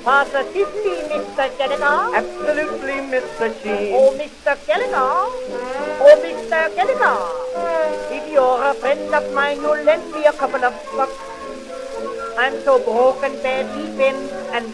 Positively, Mr. Gallagher. Absolutely, Mr. Sheen. Oh, Mr. Gallagher. Oh, Mr. Gallagher. If you're a friend of mine, you'll lend me a couple of bucks. I'm so broken, bad, deep in, and